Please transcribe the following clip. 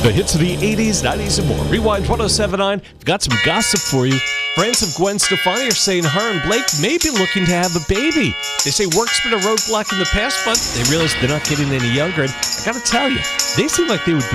The hits of the 80s, 90s, and more. Rewind 1079. We've got some gossip for you. Friends of Gwen Stefani are saying her and Blake may be looking to have a baby. They say work's been a roadblock in the past, but they realize they're not getting any younger. And I got to tell you, they seem like they would be